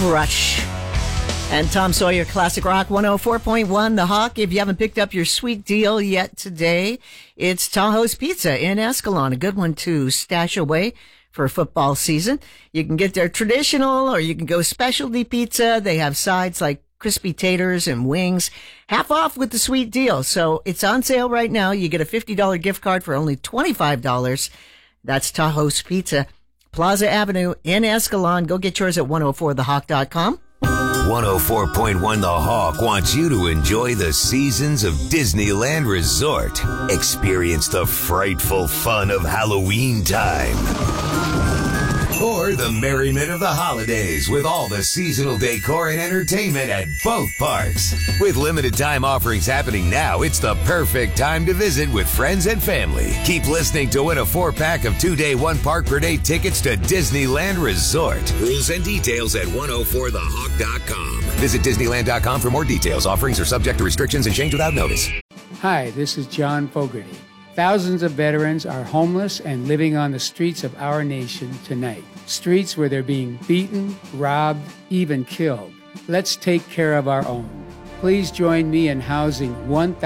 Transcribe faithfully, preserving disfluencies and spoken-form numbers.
Rush. And Tom Sawyer, Classic Rock one oh four point one, The Hawk. If you haven't picked up your sweet deal yet today, it's Tahoe's Pizza in Escalon. A good one to stash away for football season. You can get their traditional or you can go specialty pizza. They have sides like crispy taters and wings, half off with the sweet deal. So it's on sale right now. You get a fifty dollars gift card for only twenty-five dollars. That's Tahoe's Pizza, Plaza Avenue in Escalon. Go get yours at one oh four the hawk dot com. one oh four point one The Hawk wants you to enjoy the seasons of Disneyland Resort. Experience the frightful fun of Halloween time. Or the merriment of the holidays with all the seasonal decor and entertainment at both parks. With limited time offerings happening now, it's the perfect time to visit with friends and family. Keep listening to win a four-pack of two-day, one-park-per-day tickets to Disneyland Resort. Rules and details at one oh four the hawk dot com. Visit Disneyland dot com for more details. Offerings are subject to restrictions and change without notice. Hi, this is John Fogerty. Thousands of veterans are homeless and living on the streets of our nation tonight. Streets where they're being beaten, robbed, even killed. Let's take care of our own. Please join me in housing one thousand